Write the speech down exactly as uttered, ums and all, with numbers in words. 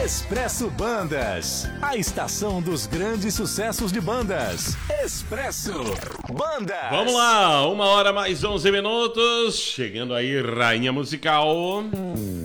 Expresso Bandas, a estação dos grandes sucessos de bandas. Expresso Bandas. Vamos lá, uma hora mais onze minutos. Chegando aí, Rainha Musical.